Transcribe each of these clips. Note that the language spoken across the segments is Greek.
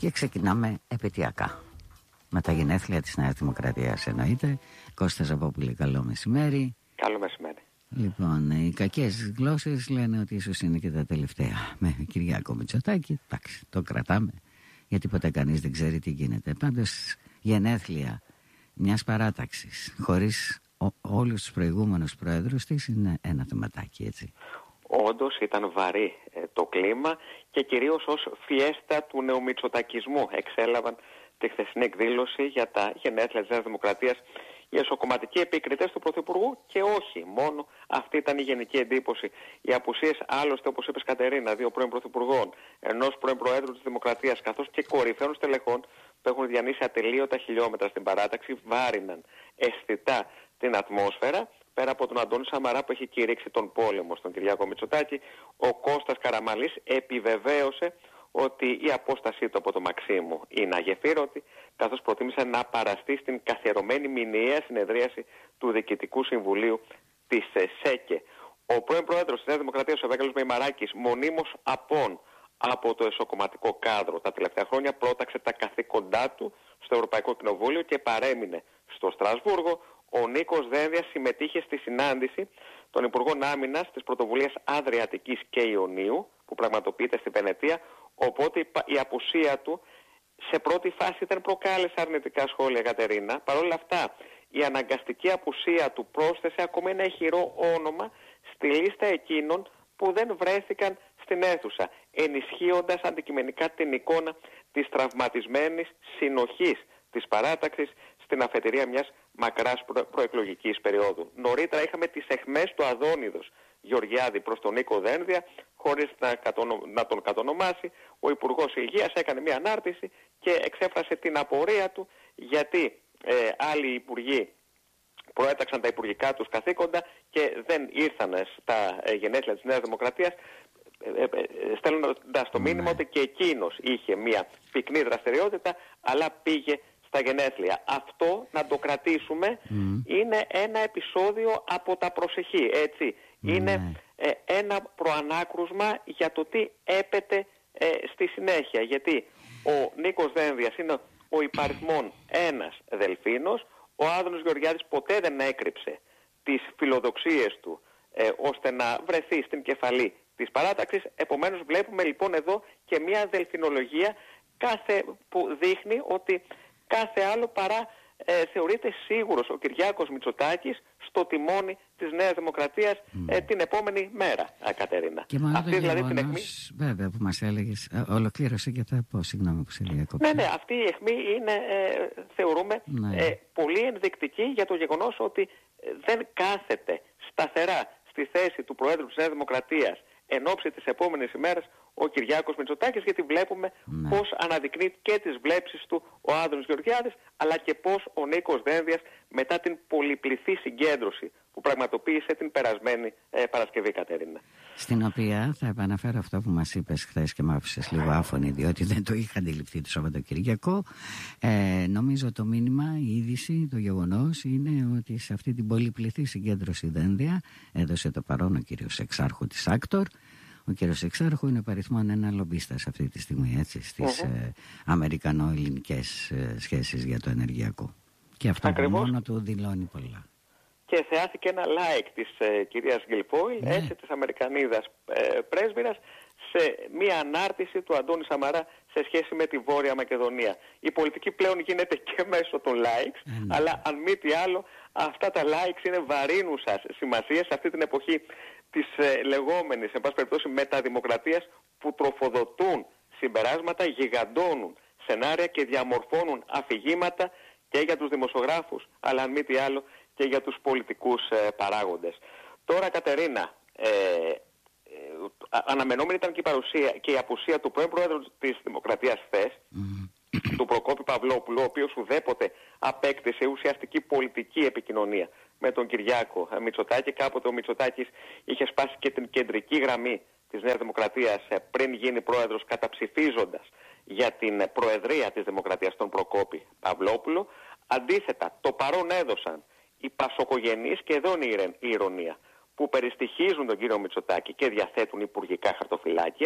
Και ξεκινάμε επαιτειακά. Με τα γενέθλια της Νέας Δημοκρατίας εννοείται. Κώστας Ζαπόπουλη, καλό μεσημέρι. Καλό μεσημέρι. Λοιπόν, οι κακές γλώσσες λένε ότι ίσως είναι και τα τελευταία. Με Κυριάκο Μητσοτάκη, εντάξει, το κρατάμε. Γιατί ποτέ κανείς δεν ξέρει τι γίνεται. Πάντως, γενέθλια μιας παράταξης χωρίς όλους τους προηγούμενους πρόεδρους της είναι ένα θεματάκι, έτσι. Όντως ήταν βαρύ το κλίμα και κυρίως ως φιέστα του νεομητσοτακισμού εξέλαβαν τη χθεσινή εκδήλωση για τα γενέθλια της Νέας Δημοκρατίας οι εσωκομματικοί επικριτές του Πρωθυπουργού και όχι μόνο. Αυτή ήταν η γενική εντύπωση. Οι απουσίες άλλωστε, όπως είπες Κατερίνα, δύο πρώην Πρωθυπουργών, ενός πρώην Προέδρου της Δημοκρατίας καθώς και κορυφαίων στελεχών που έχουν διανύσει ατελείωτα χιλιόμετρα στην παράταξη βάριναν αισθητά την ατμόσφαιρα. Πέρα από τον Αντώνη Σαμαρά που έχει κηρύξει τον πόλεμο στον Κυριάκο Μητσοτάκη, ο Κώστας Καραμανλής επιβεβαίωσε ότι η απόστασή του από το Μαξίμου είναι αγεφύρωτη, καθώς προτίμησε να παραστεί στην καθιερωμένη μηνιαία συνεδρίαση του Διοικητικού Συμβουλίου της ΣΕΚΕ. Ο πρώην Πρόεδρος της Νέας Δημοκρατίας, ο Ευάγγελος Μεϊμαράκης, μονίμως απόν από το εσωκομματικό κάδρο τα τελευταία χρόνια, πρόταξε τα καθήκοντά του στο Ευρωπαϊκό Κοινοβούλιο και παρέμεινε στο Στρασβούργο. Ο Νίκος Δένδιας συμμετείχε στη συνάντηση των Υπουργών Άμυνας της πρωτοβουλίας Αδριατικής και Ιωνίου που πραγματοποιείται στη Βενετία, οπότε η απουσία του σε πρώτη φάση δεν προκάλεσε αρνητικά σχόλια, Κατερίνα. Παρ' όλα αυτά, η αναγκαστική απουσία του πρόσθεσε ακόμα ένα ηχηρό όνομα στη λίστα εκείνων που δεν βρέθηκαν στην αίθουσα, ενισχύοντας αντικειμενικά την εικόνα της τραυματισμένης συνοχής της παράταξης στην αφετηρία μιας μακράς προεκλογικής περίοδου. Νωρίτερα είχαμε τις αιχμές του Αδόνιδος Γεωργιάδη προς τον Νίκο Δένδια, χωρίς να τον κατονομάσει. Ο Υπουργός Υγείας έκανε μια ανάρτηση και εξέφρασε την απορία του γιατί άλλοι υπουργοί προέταξαν τα υπουργικά τους καθήκοντα και δεν ήρθαν στα γενέθλια της Νέας Δημοκρατίας, στέλνοντας το μήνυμα ότι και εκείνος είχε μια πυκνή δραστηριότητα αλλά πήγε στα γενέθλια. Αυτό, να το κρατήσουμε, είναι ένα επεισόδιο από τα προσεχή, έτσι. Είναι ένα προανάκρουσμα για το τι έπεται στη συνέχεια. Γιατί ο Νίκος Δένδιας είναι ο υπαριθμόν ένας Δελφίνος. Ο Άδωνος Γεωργιάδης ποτέ δεν έκρυψε τις φιλοδοξίες του ώστε να βρεθεί στην κεφαλή της παράταξης. Επομένως βλέπουμε λοιπόν εδώ και μια δελφινολογία που δείχνει ότι κάθε άλλο παρά θεωρείται σίγουρος ο Κυριάκος Μητσοτάκης στο τιμόνι της Νέας Δημοκρατίας την επόμενη μέρα, Κατερίνα. Και μόνο αυτή δηλαδή την αιχμή. Βέβαια που μας έλεγες, ολοκλήρωσε και θα πω, συγγνώμη που σε διακόψα. Ναι, αυτή η αιχμή είναι, θεωρούμε, πολύ ενδεικτική για το γεγονός ότι δεν κάθεται σταθερά στη θέση του Προέδρου της Νέας Δημοκρατίας εν ώψη της επόμενης ημέρας ο Κυριάκος Μητσοτάκης, γιατί βλέπουμε πώς αναδεικνύει και τις βλέψεις του ο Άδωνος Γεωργιάδης, αλλά και πώς ο Νίκος Δένδιας μετά την πολυπληθή συγκέντρωση που πραγματοποίησε την περασμένη Παρασκευή, Κατερίνα. Στην οποία θα επαναφέρω αυτό που μας είπες χθες και μ' άφησες λίγο άφωνη, διότι δεν το είχα αντιληφθεί το Σαββατοκυριακό. Νομίζω το μήνυμα, η είδηση, το γεγονός είναι ότι σε αυτή την πολυπληθή συγκέντρωση Δένδια έδωσε το παρόν ο κύριος Εξάρχου της Άκτορ. Ο κύριος Εξάρχου είναι παριθμόν ένα λομπίστας αυτή τη στιγμή, έτσι, στις αμερικανο-ελληνικές σχέσεις για το ενεργειακό. Και αυτό μόνο του δηλώνει πολλά. Και θεάθηκε ένα like της κυρίας Γκυλφόιλ, έτσι, της Αμερικανίδας πρέσβυρας, σε μία ανάρτηση του Αντώνη Σαμαρά σε σχέση με τη Βόρεια Μακεδονία. Η πολιτική πλέον γίνεται και μέσω των likes, αλλά αν μη τι άλλο, αυτά τα likes είναι βαρύνουσας σημασίας σε αυτή την εποχή της λεγόμενης, εν πάση περιπτώσει, μεταδημοκρατίας, που τροφοδοτούν συμπεράσματα, γιγαντώνουν σενάρια και διαμορφώνουν αφηγήματα και για τους δημοσιογράφους, αλλά αν μη τι άλλο και για τους πολιτικούς παράγοντες. Τώρα, Κατερίνα, αναμενόμενη ήταν και η απουσία του πρώην Πρόεδρου της Δημοκρατίας χθες, του Προκόπη Παυλόπουλου, ο οποίος ουδέποτε απέκτησε ουσιαστική πολιτική επικοινωνία με τον Κυριάκο Μητσοτάκη. Κάποτε ο Μητσοτάκης είχε σπάσει και την κεντρική γραμμή της Νέας Δημοκρατίας πριν γίνει πρόεδρος, καταψηφίζοντας για την προεδρία της Δημοκρατίας τον Προκόπη Παυλόπουλο. Αντίθετα, το παρόν έδωσαν οι πασοκογενείς, και εδώ είναι η ηρωνία, που περιστοιχίζουν τον κύριο Μητσοτάκη και διαθέτουν υπουργικά χαρτοφυλάκια,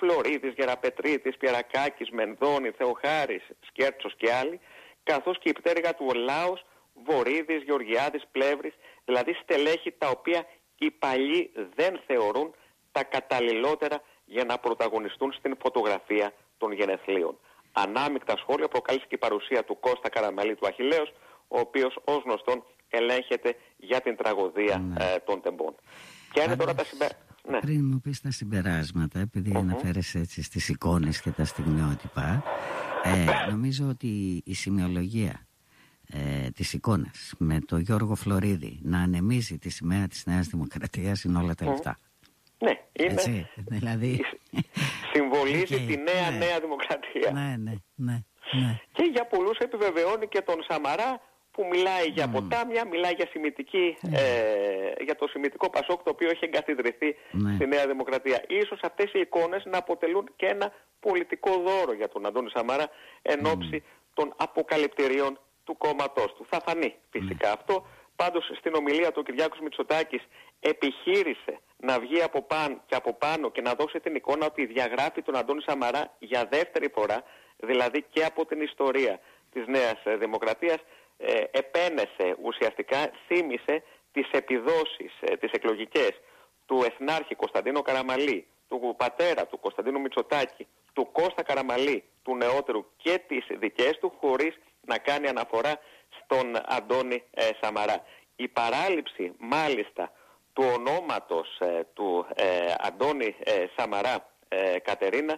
Φλωρίδης, Γεραπετρίτης, Πιερακάκης, Μενδώνη, Θεοχάρης, Σκέρτσος και άλλοι, καθώς και η πτέρυγα του Ολάος, Βορίδης, Γεωργιάδης, Πλεύρης, δηλαδή στελέχη τα οποία οι παλιοί δεν θεωρούν τα καταλληλότερα για να πρωταγωνιστούν στην φωτογραφία των γενεθλίων. Ανάμεικτα σχόλια προκάλεσε και η παρουσία του Κώστα Καραμαλή του Αχιλλέως, ο οποίος ως γνωστόν ελέγχεται για την τραγωδία των τεμπών. Ποια είναι τώρα τα συμπεράσματα? Ναι. Πριν μου πεις τα συμπεράσματα, επειδή αναφέρεσαι έτσι στις εικόνες και τα στιγμιότυπα, νομίζω ότι η σημειολογία της εικόνας με τον Γιώργο Φλωρίδη να ανεμίζει τη σημαία της Νέας Δημοκρατίας είναι όλα τα λεφτά. Ναι, είναι. Έτσι, δηλαδή... Συμβολίζει τη Νέα Δημοκρατία. Ναι. Και για πολλούς επιβεβαιώνει και τον Σαμαρά, που μιλάει για ποτάμια, μιλάει για για το σημιτικό Πασόκ, το οποίο έχει εγκαθιδρυθεί στη Νέα Δημοκρατία. Ίσως αυτές οι εικόνες να αποτελούν και ένα πολιτικό δώρο για τον Αντώνη Σαμαρά εν ώψη των αποκαλυπτηρίων του κόμματός του. Θα φανεί φυσικά αυτό. Πάντως στην ομιλία του ο Κυριάκος Μητσοτάκης επιχείρησε να βγει από πάνω και να δώσει την εικόνα ότι διαγράφει τον Αντώνη Σαμαρά για δεύτερη φορά, δηλαδή και από την ιστορία της Νέας Δημοκρατίας. Επένεσε ουσιαστικά, θύμισε τις επιδόσεις, τις εκλογικές του Εθνάρχη Κωνσταντίνου Καραμαλή, του πατέρα του Κωνσταντίνου Μητσοτάκη, του Κώστα Καραμαλή, του νεότερου, και τις δικές του, χωρίς να κάνει αναφορά στον Αντώνη Σαμαρά. Η παράληψη μάλιστα του ονόματος του Αντώνη Σαμαρά, Κατερίνα,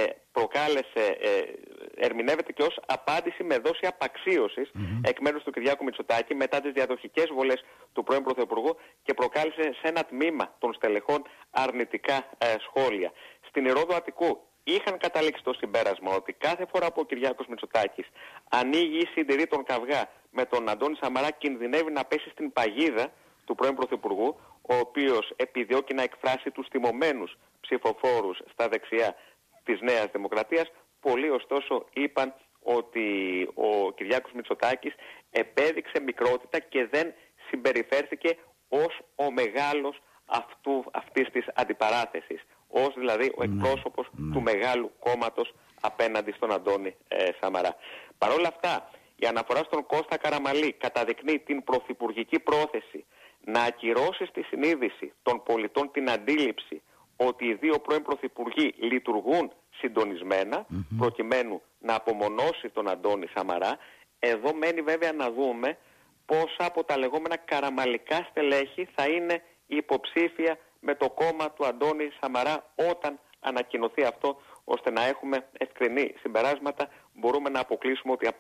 ερμηνεύεται και ως απάντηση με δόση απαξίωσης εκ μέρους του Κυριάκου Μητσοτάκη μετά τις διαδοχικές βολές του πρώην Πρωθυπουργού, και προκάλεσε σε ένα τμήμα των στελεχών αρνητικά σχόλια. Στην Ηρώδο Αττικού είχαν καταλήξει το συμπέρασμα ότι κάθε φορά που ο Κυριάκος Μητσοτάκης ανοίγει ή συντηρεί τον καυγά με τον Αντώνη Σαμαρά, κινδυνεύει να πέσει στην παγίδα του πρώην Πρωθυπουργού, ο οποίος επιδιώκει να εκφράσει τους θυμωμένους ψηφοφόρους στα δεξιά της Νέας Δημοκρατίας. Πολλοί ωστόσο είπαν ότι ο Κυριάκος Μητσοτάκης επέδειξε μικρότητα και δεν συμπεριφέρθηκε ως ο μεγάλος αυτής της αντιπαράθεσης, ως δηλαδή ο εκπρόσωπος του μεγάλου κόμματος απέναντι στον Αντώνη Σαμαρά. Παρ' όλα αυτά, η αναφορά στον Κώστα Καραμαλή καταδεικνύει την πρωθυπουργική πρόθεση να ακυρώσει στη συνείδηση των πολιτών την αντίληψη ότι οι δύο πρώην πρωθυπουργοί λειτουργούν συντονισμένα προκειμένου να απομονώσει τον Αντώνη Σαμαρά. Εδώ μένει βέβαια να δούμε πόσα από τα λεγόμενα καραμαλικά στελέχη θα είναι υποψήφια με το κόμμα του Αντώνη Σαμαρά όταν ανακοινωθεί αυτό, ώστε να έχουμε ευκρινή συμπεράσματα. Μπορούμε να αποκλείσουμε ότι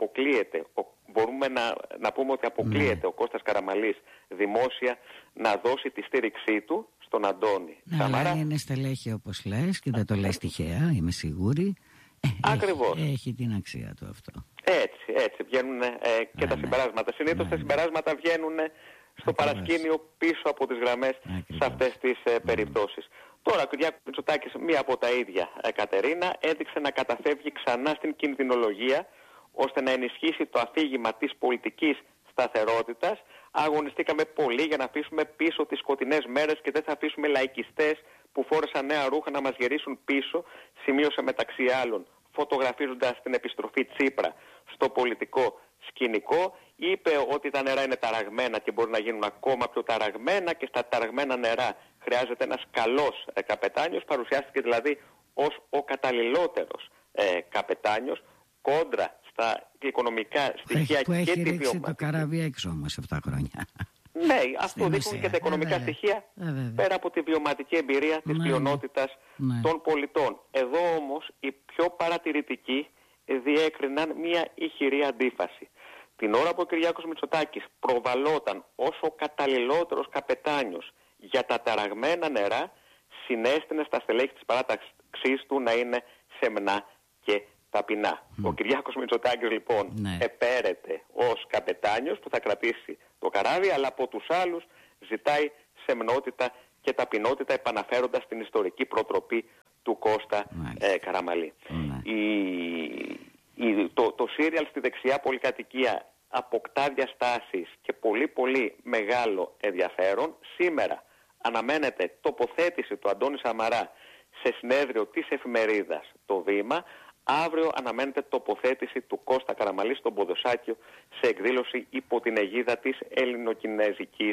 αποκλείεται ο Κώστας Καραμαλής δημόσια να δώσει τη στήριξή του στον Αντώνη Σαμαρά. Αλλά είναι στελέχη όπως λες και δεν το λες τυχαία, είμαι σίγουρη. Ακριβώς. Έχει την αξία του αυτό. Έτσι βγαίνουν και τα συμπεράσματα. Συνήθως τα συμπεράσματα βγαίνουν στο παρασκήνιο πίσω από τις γραμμές σε αυτές τις περιπτώσεις. Τώρα ο Κυριάκος Μητσοτάκης, μία από τα ίδια, Κατερίνα, έδειξε να καταφεύγει ξανά στην κινδυνολογία ώστε να ενισχύσει το αφήγημα της πολιτικής σταθερότητας. Αγωνιστήκαμε πολύ για να αφήσουμε πίσω τις σκοτεινές μέρες και δεν θα αφήσουμε λαϊκιστές που φόρεσαν νέα ρούχα να μας γυρίσουν πίσω, σημείωσε μεταξύ άλλων, φωτογραφίζοντας την επιστροφή Τσίπρα στο πολιτικό σκηνικό. Είπε ότι τα νερά είναι ταραγμένα και μπορεί να γίνουν ακόμα πιο ταραγμένα και στα ταραγμένα νερά χρειάζεται ένας καλός καπετάνιος. Παρουσιάστηκε δηλαδή ως ο καταλληλότερος καπετάνιος κόντρα στα οικονομικά στοιχεία που και έχει τη ρίξει βιωματική. το καράβι έξω όμως 7 χρόνια. Ναι, αυτό δείχνουν και τα οικονομικά στοιχεία πέρα από τη βιωματική εμπειρία της πλειονότητας των πολιτών. Εδώ όμως οι πιο παρατηρητικοί διέκριναν μια ηχηρή αντίφαση. Την ώρα που ο Κυριάκος Μητσοτάκης προβαλόταν ως ο καταλληλότερος καπετάνιος για τα ταραγμένα νερά, συνέστηνε στα στελέχη της παράταξής του να είναι σεμνά και ταπεινά. Ο Κυριάκος Μητσοτάκης λοιπόν επέρεται ως καπετάνιος που θα κρατήσει το καράβι, αλλά από τους άλλους ζητάει σεμνότητα και ταπεινότητα, επαναφέροντας την ιστορική προτροπή του Κώστα Καραμαλή. Το σύριαλ στη δεξιά πολυκατοικία αποκτά διαστάσεις και πολύ μεγάλο ενδιαφέρον. Σήμερα αναμένεται τοποθέτηση του Αντώνη Σαμαρά σε συνέδριο της εφημερίδας Το Βήμα. Αύριο αναμένεται τοποθέτηση του Κώστα Καραμαλή στον Ποδοσάκιο σε εκδήλωση υπό την αιγίδα της ελληνοκινέζικης,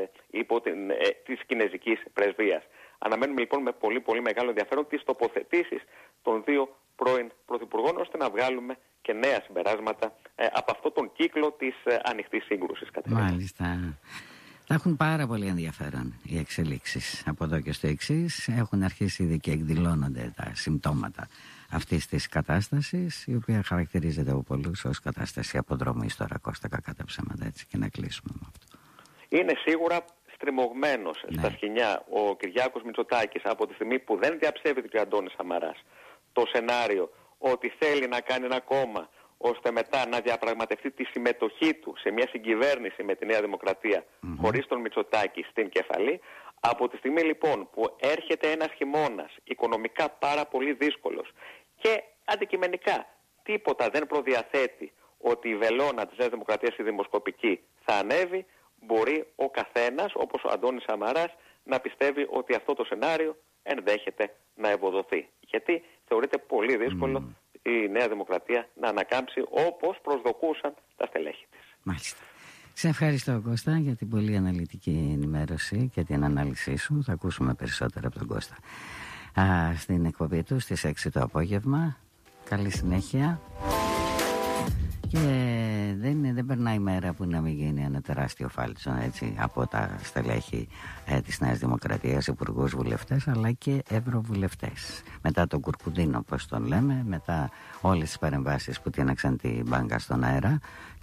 της κινέζικης πρεσβείας. Αναμένουμε λοιπόν με πολύ μεγάλο ενδιαφέρον τις τοποθετήσεις των δύο πρώην πρωθυπουργών, ώστε να βγάλουμε και νέα συμπεράσματα από αυτόν τον κύκλο της ανοιχτής σύγκρουσης. Μάλιστα. Θα έχουν πάρα πολύ ενδιαφέρον οι εξελίξεις από εδώ και στο εξής. Έχουν αρχίσει ήδη και εκδηλώνονται τα συμπτώματα αυτής της κατάστασης, η οποία χαρακτηρίζεται από πολλούς ως κατάσταση αποδρομής τώρα, Κώστα, κακά τα ψέματα, έτσι, και να κλείσουμε με αυτό. Είναι σίγουρα στριμωγμένος στα σκοινιά ο Κυριάκος Μητσοτάκης από τη στιγμή που δεν διαψεύδει και ο Αντώνης Σαμαράς το σενάριο ότι θέλει να κάνει ένα κόμμα ώστε μετά να διαπραγματευτεί τη συμμετοχή του σε μια συγκυβέρνηση με τη Νέα Δημοκρατία χωρίς τον Μητσοτάκη στην κεφαλή. Από τη στιγμή λοιπόν που έρχεται ένας χειμώνας οικονομικά πάρα πολύ δύσκολος και αντικειμενικά τίποτα δεν προδιαθέτει ότι η βελόνα της Νέας Δημοκρατίας, η δημοσκοπική, θα ανέβει, μπορεί ο καθένας, όπως ο Αντώνης Σαμαράς, να πιστεύει ότι αυτό το σενάριο ενδέχεται να ευοδοθεί. Γιατί θεωρείται πολύ δύσκολο η Νέα Δημοκρατία να ανακάμψει όπως προσδοκούσαν τα στελέχη της. Μάλιστα. Σε ευχαριστώ, Κώστα, για την πολύ αναλυτική ενημέρωση και την ανάλυση σου. Θα ακούσουμε περισσότερα από τον Κώστα στην εκπομπή του στις 6 το απόγευμα. Καλή συνέχεια. Και δεν περνάει μέρα που να μην γίνει ένα τεράστιο φάλτσο, έτσι, από τα στελέχη της Νέας Δημοκρατίας, υπουργούς, βουλευτές, αλλά και ευρωβουλευτές. Μετά τον Κουρκουντίνο, όπως τον λέμε, μετά όλες τις παρεμβάσεις που τίναξαν την μπάγκα στον αέρα,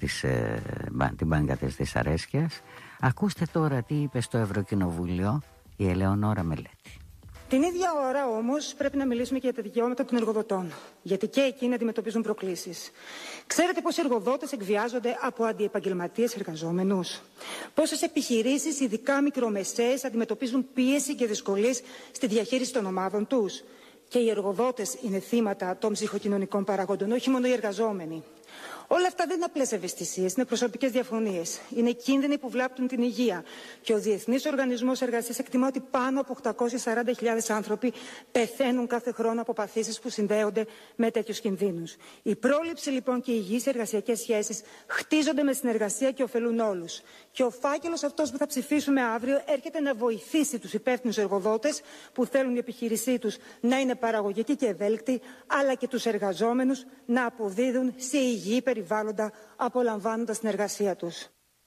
την μπάγκα της δυσαρέσκειας. Ακούστε τώρα τι είπε στο Ευρωκοινοβούλιο η Ελεονόρα Μελέτη. Την ίδια ώρα όμως πρέπει να μιλήσουμε και για τα δικαιώματα των εργοδοτών, γιατί και εκείνοι αντιμετωπίζουν προκλήσεις. Ξέρετε πως οι εργοδότες εκβιάζονται από αντιεπαγγελματίες εργαζόμενους? Πόσες επιχειρήσεις, ειδικά μικρομεσαίες, αντιμετωπίζουν πίεση και δυσκολίες στη διαχείριση των ομάδων τους? Και οι εργοδότες είναι θύματα των ψυχοκοινωνικών παραγόντων, όχι μόνο οι εργαζόμενοι. Όλα αυτά δεν είναι απλές ευαισθησίες, είναι προσωπικές διαφωνίες. Είναι κίνδυνοι που βλάπτουν την υγεία. Και ο Διεθνής Οργανισμός Εργασίας εκτιμά ότι πάνω από 840.000 άνθρωποι πεθαίνουν κάθε χρόνο από παθήσεις που συνδέονται με τέτοιους κινδύνους. Η πρόληψη λοιπόν και οι υγιείς εργασιακές σχέσεις χτίζονται με συνεργασία και ωφελούν όλους. Και ο φάκελος αυτός που θα ψηφίσουμε αύριο έρχεται να βοηθήσει τους υπεύθυνους εργοδότες που θέλουν η επιχείρησή τους να είναι παραγωγική και ευέλικτη, αλλά και τους εργαζόμενους να αποδίδουν σε υγιή περιβάλλοντα, απολαμβάνοντας την εργασία τους.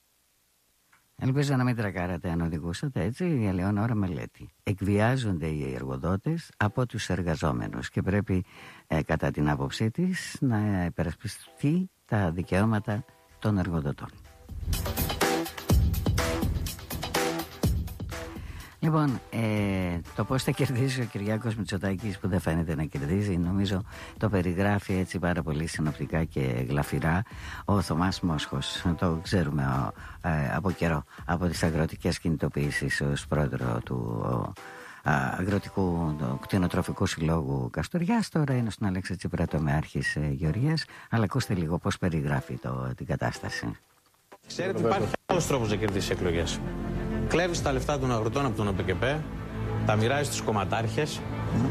Ελπίζω να μην τρακάρατε αν οδηγούσατε, έτσι. Η Ελεονόρα Μελέτη. Εκβιάζονται οι εργοδότες από τους εργαζόμενους και πρέπει κατά την άποψή της να υπερασπιστεί τα δικαιώματα των εργοδοτών. Λοιπόν, το πώς θα κερδίσει ο Κυριάκος Μητσοτάκης, που δεν φαίνεται να κερδίζει, νομίζω το περιγράφει έτσι πάρα πολύ συνοπτικά και γλαφυρά ο Θωμάς Μόσχος. Το ξέρουμε από καιρό, από τις αγροτικές κινητοποιήσεις ως πρόεδρο του αγροτικού κτηνοτροφικού συλλόγου Καστοριάς. Τώρα είναι στον Αλέξη Τσίπρα τομεάρχης Γεωργίας. Αλλά ακούστε λίγο πώς περιγράφει την κατάσταση. Ξέρετε, υπάρχει άλλος τρόπος να κερδίσει εκλογές. Κλέβεις τα λεφτά των αγροτών από τον ΟΠΕΚΕΠΕ, τα μοιράζεις στους κομματάρχες,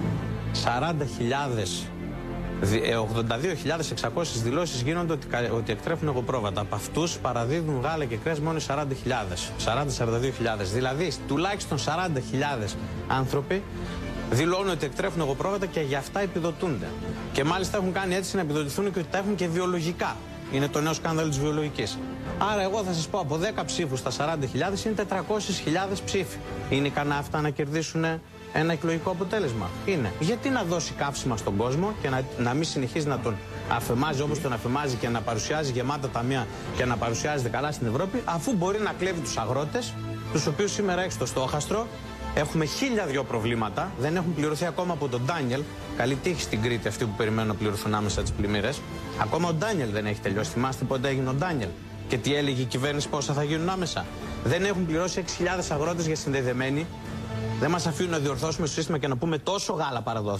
82.600 δηλώσεις γίνονται ότι εκτρέφουν εγωπρόβατα. Από αυτούς παραδίδουν γάλα και κρέας μόνο 40.000. Δηλαδή, τουλάχιστον 40.000 άνθρωποι δηλώνουν ότι εκτρέφουν εγωπρόβατα και για αυτά επιδοτούνται. Και μάλιστα έχουν κάνει έτσι να επιδοτηθούν και ότι τα έχουν και βιολογικά. Είναι το νέο σκάνδαλο της βιολογικής. Άρα εγώ θα σας πω, από 10 ψήφους στα 40.000 είναι 400.000 ψήφοι. Είναι ικανά αυτά να κερδίσουν ένα εκλογικό αποτέλεσμα? Είναι. Γιατί να δώσει καύσιμα στον κόσμο και να μην συνεχίζει να τον αφεμάζει όπως τον αφεμάζει και να παρουσιάζει γεμάτα ταμεία και να παρουσιάζεται καλά στην Ευρώπη, αφού μπορεί να κλέβει τους αγρότες, τους οποίους σήμερα έχει στο στόχαστρο. Έχουμε 1002 προβλήματα, δεν έχουν πληρωθεί ακόμα από τον Ντάνιελ. Καλή τύχη στην Κρήτη, αυτοί που περιμένουν να πληρωθούν άμεσα τις πλημμύρες. Ακόμα ο Ντάνιελ δεν έχει τελειώσει. Θυμάστε πότε έγινε ο Ντάνιελ και τι έλεγε η κυβέρνηση, πόσα θα γίνουν άμεσα? Δεν έχουν πληρώσει 6.000 αγρότες για συνδεδεμένοι. Δεν μας αφήνουν να διορθώσουμε το σύστημα και να πούμε τόσο γάλα παραδόθηκε.